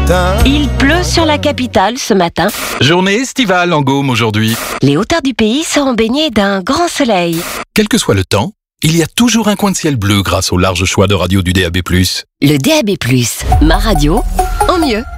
matin. Il pleut sur la capitale ce matin. Journée estivale en Gaume aujourd'hui. Les hauteurs du pays seront baignées d'un grand soleil. Quel que soit le temps, il y a toujours un coin de ciel bleu grâce au large choix de radio du DAB+. Le DAB+, ma radio, en mieux.